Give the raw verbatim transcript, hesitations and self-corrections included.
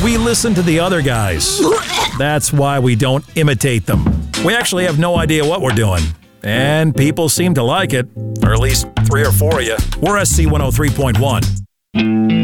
We listen to the other guys. That's why we don't imitate them. We actually have no idea what we're doing. And people seem to like it. Or at least three or four of you. We're S C one oh three point one.